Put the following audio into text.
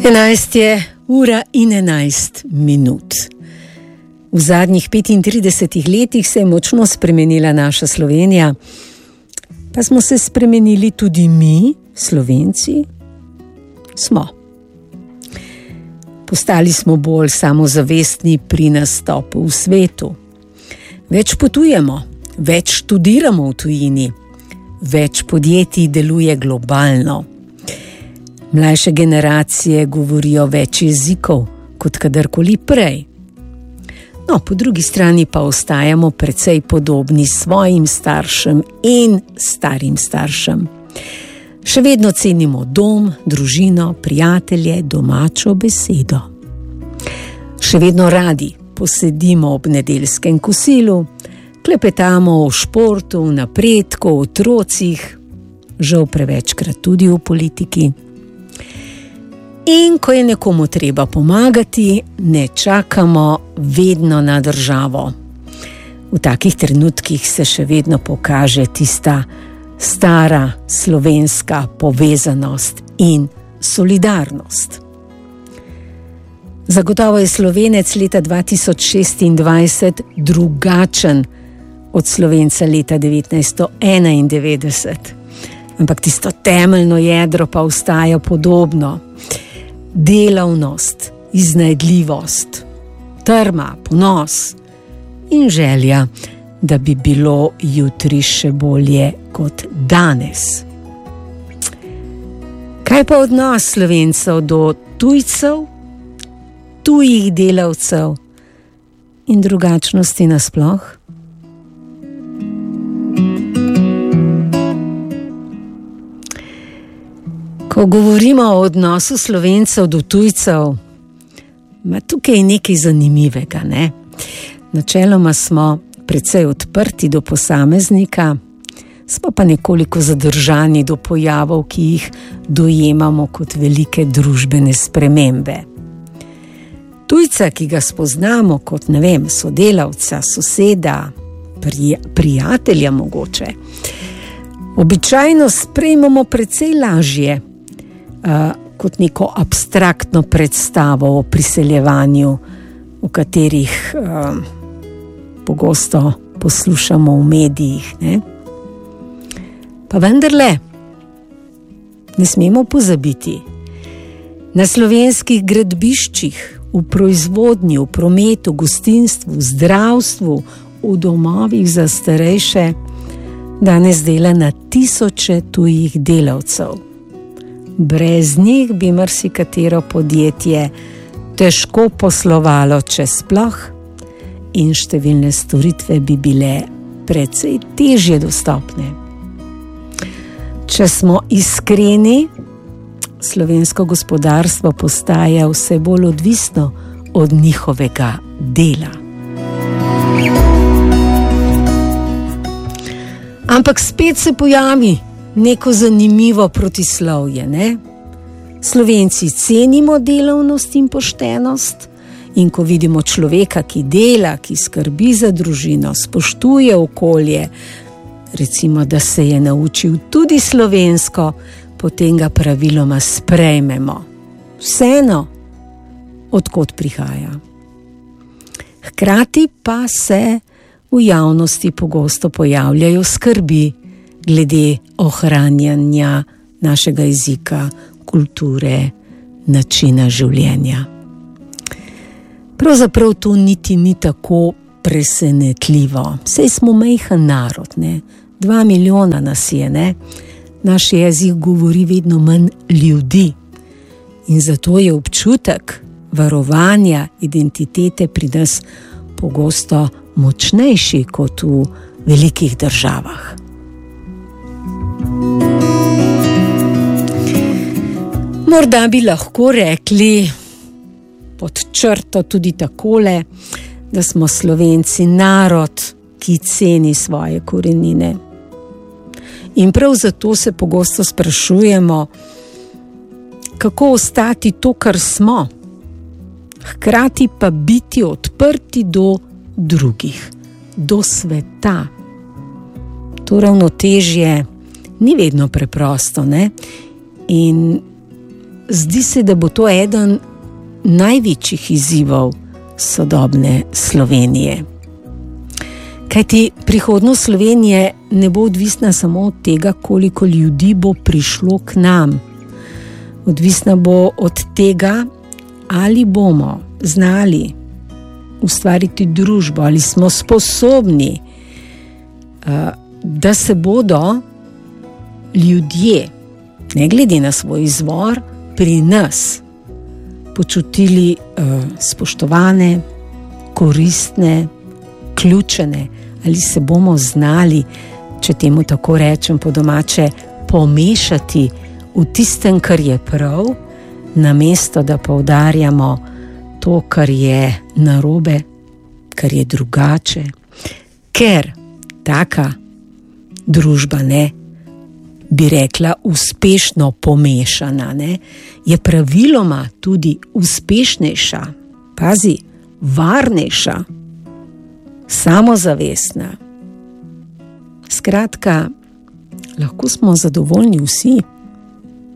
11:11. V zadnjih 35 letih se je močno spremenila naša Slovenija, pa smo se spremenili tudi mi, Slovenci, smo. Postali smo bolj samozavestni pri nastopu v svetu. Več potujemo, več študiramo v tujini, več podjetij deluje globalno. Mlajše generacije govorijo več jezikov kot kadarkoli prej. No, po drugi strani pa ostajamo precej podobni svojim staršem in starim staršem. Še vedno cenimo dom, družino, prijatelje, domačo besedo. Še vedno radi posedimo ob nedeljskem kosilu, klepetamo o športu, napredku, o otrocih, žal prevečkrat tudi o politiki. In ko je nekomu treba pomagati, ne čakamo vedno na državo. V takih trenutkih se še vedno pokaže tista stara slovenska povezanost in solidarnost. Zagotovo je Slovenec leta 2026 drugačen od Slovenca leta 1991. Ampak tisto temeljno jedro pa ostaja podobno. Delavnost, iznajdljivost, trma, ponos in želja, da bi bilo jutri še bolje kot danes. Kaj pa odnos Slovencev do tujcev, tujih delavcev in drugačnosti nasploh? Ko govorimo o odnosu Slovencev do tujcev, ima tukaj nekaj zanimivega, ne? Načeloma smo precej odprti do posameznika, smo pa nekoliko zadržani do pojavov, ki jih dojemamo kot velike družbene spremembe. Tujca, ki ga spoznamo kot, sodelavca, soseda, prijatelja mogoče, običajno sprejmemo precej lažje, kot neko abstraktno predstavo o priseljevanju, o katerih pogosto poslušamo v medijih, ne? Pa vendarle, ne smemo pozabiti, na slovenskih gradbiščih, v proizvodnji, v prometu, gostinstvu, zdravstvu, v domovih za starejše, danes dela na tisoče tujih delavcev. Brez njih bi marsikatero podjetje težko poslovalo, če sploh, in številne storitve bi bile precej težje dostopne. Če smo iskreni, slovensko gospodarstvo postaja vse bolj odvisno od njihovega dela. Ampak spet se pojavi neko zanimivo protislovje, ne? Slovenci cenimo delavnost in poštenost in ko vidimo človeka, ki dela, ki skrbi za družino, spoštuje okolje, recimo, da se je naučil tudi slovensko, potem ga praviloma sprejmemo. Vseeno, odkot prihaja. Hkrati pa se v javnosti pogosto pojavljajo skrbi glede ohranjanja našega jezika, kulture, načina življenja. Pravzaprav to niti ni tako presenetljivo. Saj smo majhen narod, ne? 2 milijona nas je, ne? Naš jezik govori vedno manj ljudi in zato je občutek varovanja identitete pri nas pogosto močnejši kot v velikih državah. Morda bi lahko rekli pod črto tudi takole, da smo Slovenci narod, ki ceni svoje korenine. In prav zato se pogosto sprašujemo, kako ostati to, kar smo, hkrati pa biti odprti do drugih, do sveta. To ravnotežje ni vedno preprosto, ne? In zdi se, da bo to eden največjih izzivov sodobne Slovenije. Kajti prihodnost Slovenije ne bo odvisna samo od tega, koliko ljudi bo prišlo k nam. Odvisna bo od tega, ali bomo znali ustvariti družbo, ali smo sposobni, da se bodo ljudje, ne glede na svoj izvor, pri nas počutili spoštovane, koristne, ključene, ali se bomo znali, če temu tako rečem po domače, pomešati v tistem, kar je prav, namesto da poudarjamo to, kar je narobe, kar je drugače, ker taka družba, bi rekla, uspešno pomešana, je praviloma tudi uspešnejša, pazi, varnejša, samozavestna. Skratka, lahko smo zadovoljni vsi.